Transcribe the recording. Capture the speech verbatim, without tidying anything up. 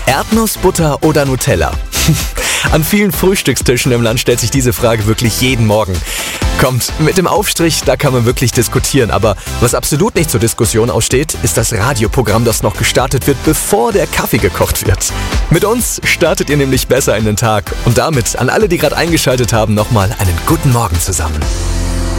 Erdnussbutter oder Nutella? An vielen Frühstückstischen im Land stellt sich diese Frage wirklich jeden Morgen. Kommt, mit dem Aufstrich, da kann man wirklich diskutieren. Aber was absolut nicht zur Diskussion aussteht, ist das Radioprogramm, das noch gestartet wird, bevor der Kaffee gekocht wird. Mit uns startet ihr nämlich besser in den Tag. Und damit an alle, die gerade eingeschaltet haben, nochmal einen guten Morgen zusammen.